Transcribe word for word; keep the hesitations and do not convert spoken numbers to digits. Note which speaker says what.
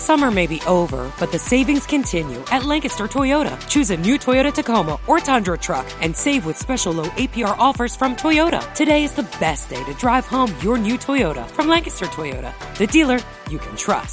Speaker 1: Summer may be over, but the savings continue at Lancaster Toyota. Choose a new Toyota Tacoma or Tundra truck and save with special low A P R offers from Toyota. Today is the best day to drive home your new Toyota from Lancaster Toyota, the dealer you can trust.